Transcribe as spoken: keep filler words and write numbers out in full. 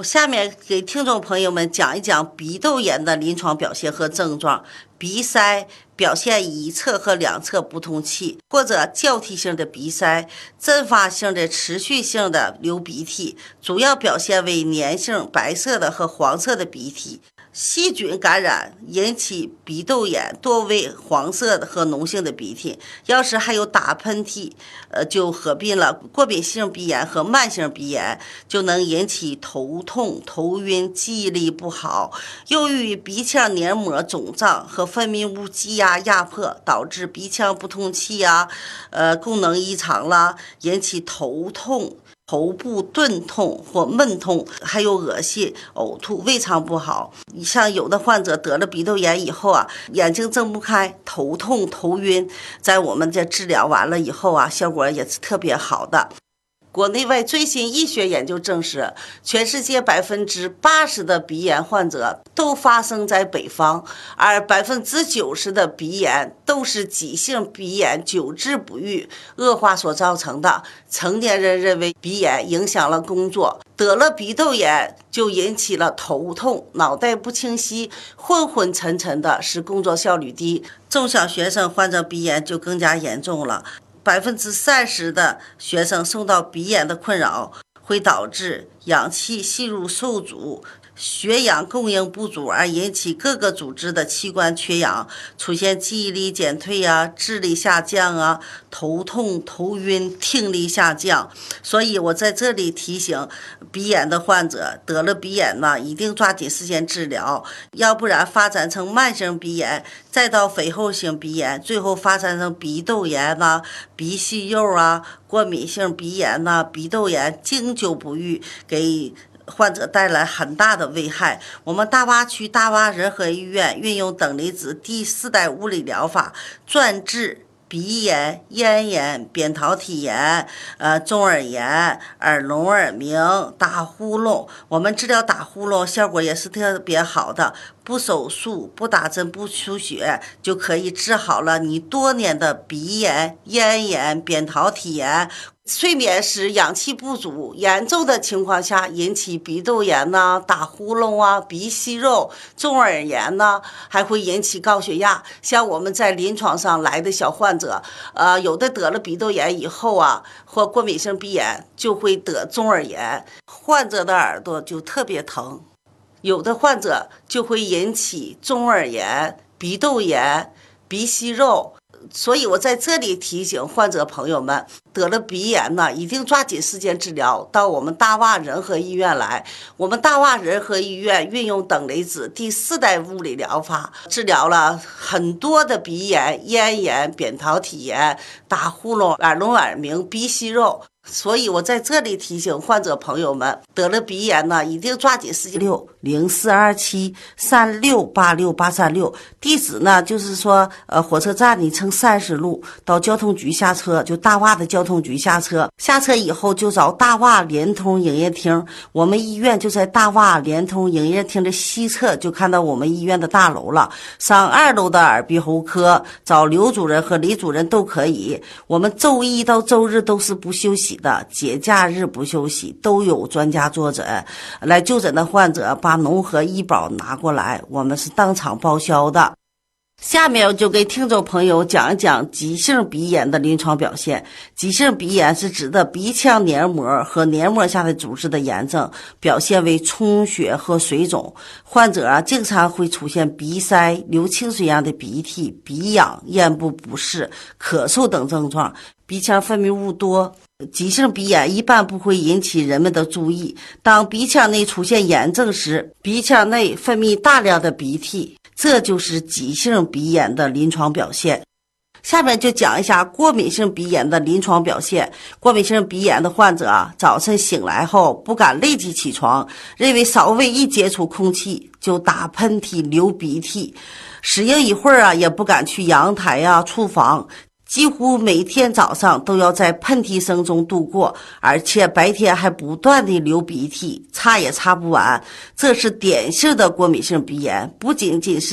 下面给听众朋友们讲一讲鼻窦炎的临床表现和症状。鼻塞表现一侧和两侧不通气，或者交替性的鼻塞，阵发性的持续性的流鼻涕，主要表现为粘性白色的和黄色的鼻涕。细菌感染引起鼻窦炎，多为黄色的和脓性的鼻涕。要是还有打喷嚏，呃，就合并了过敏性鼻炎和慢性鼻炎，就能引起头痛、头晕、记忆力不好。由于鼻腔黏膜肿胀和分泌物积压压迫，导致鼻腔不通气啊，呃，功能异常啦，引起头痛。头部钝痛或闷痛，还有恶心、呕吐、胃肠不好。像有的患者得了鼻窦炎以后啊，眼睛睁不开，头痛、头晕，在我们这治疗完了以后啊，效果也是特别好的。国内外最新医学研究证实，全世界百分之八十的鼻炎患者都发生在北方，而百分之九十的鼻炎都是急性鼻炎久治不愈、恶化所造成的。成年人认为鼻炎影响了工作，得了鼻窦炎就引起了头痛、脑袋不清晰、昏昏沉沉的，使工作效率低。中小学生患者鼻炎就更加严重了。百分之三十的学生受到鼻炎的困扰，会导致氧气吸入受阻，血氧供应不足，而引起各个组织的器官缺氧，出现记忆力减退啊、智力下降啊、头痛、头晕、听力下降。所以我在这里提醒鼻炎的患者，得了鼻炎呢，一定抓紧时间治疗，要不然发展成慢性鼻炎，再到肥厚性鼻炎，最后发展成鼻窦炎呐、鼻息肉啊、过敏性鼻炎呐、鼻窦炎，经久不愈，给患者带来很大的危害。我们大洼区大洼仁和医院运用等离子第四代物理疗法，专治鼻炎、咽炎、扁桃体炎、呃中耳炎、耳聋耳鸣、打呼噜。我们治疗打呼噜效果也是特别好的，不手术、不打针、不输血就可以治好了你多年的鼻炎、咽炎、扁桃体炎。睡眠时氧气不足严重的情况下，引起鼻窦炎呐、打呼噜啊、鼻息肉、中耳炎呐，还会引起高血压。像我们在临床上来的小患者，呃，有的得了鼻窦炎以后啊，或过敏性鼻炎，就会得中耳炎，患者的耳朵就特别疼。有的患者就会引起中耳炎、鼻窦炎、鼻息肉。所以我在这里提醒患者朋友们，得了鼻炎呢，一定抓紧时间治疗，到我们大洼仁和医院来。我们大洼仁和医院运用等离子第四代物理疗法，治疗了很多的鼻炎、咽炎、扁桃体炎、打呼噜、耳聋耳鸣、鼻息肉。所以我在这里提醒患者朋友们，得了鼻炎呢，一定抓紧时间。六零四二七三六八六八三六，地址呢就是说，呃，火车站你乘三十路到交通局下车，就大洼的交通局下车，下车以后就找大洼联通营业厅，我们医院就在大洼联通营业厅的西侧，就看到我们医院的大楼了。上二楼的耳鼻喉科找刘主任和李主任都可以。我们周一到周日都是不休息的，节假日不休息，都有专家坐诊。来就诊的患者把农合医保拿过来，我们是当场报销的。下面我就给听众朋友讲一讲急性鼻炎的临床表现。急性鼻炎是指的鼻腔黏膜和黏膜下的组织的炎症，表现为充血和水肿。患者啊，经常会出现鼻塞、流清水样的鼻涕、鼻痒、咽部不适、咳嗽等症状，鼻腔分泌物多。急性鼻炎一般不会引起人们的注意，当鼻腔内出现炎症时，鼻腔内分泌大量的鼻涕，这就是急性鼻炎的临床表现。下面就讲一下过敏性鼻炎的临床表现。过敏性鼻炎的患者啊，早晨醒来后不敢立即起床，认为稍微一接触空气就打喷嚏、流鼻涕，适应一会儿啊，也不敢去阳台啊、厨房。几乎每天早上都要在喷嚏声中度过，而且白天还不断地流鼻涕，擦也擦不完。这是典型的过敏性鼻炎，不仅仅是